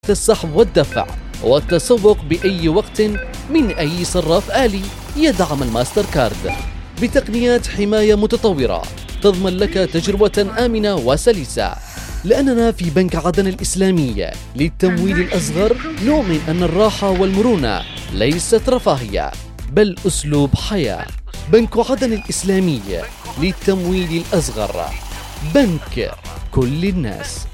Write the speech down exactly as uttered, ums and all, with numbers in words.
السحب والدفع والتسوق بأي وقت من أي صراف آلي يدعم الماستر كارد بتقنيات حماية متطورة تضمن لك تجربة آمنة وسلسة. لأننا في بنك عدن الإسلامي للتمويل الأصغر نؤمن أن الراحة والمرونة ليست رفاهية بل أسلوب حياة. بنك عدن الإسلامي للتمويل الأصغر، بنك كل الناس.